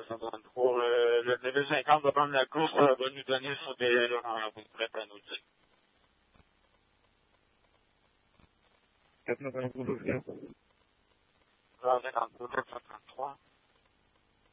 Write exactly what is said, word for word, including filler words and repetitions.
Pour euh, le deux mille cinquante va prendre la course, euh, va nous donner son délai là, en vous prête à nous dire. quatre neuf un deux, cinquante-deux, deux cent trente-trois.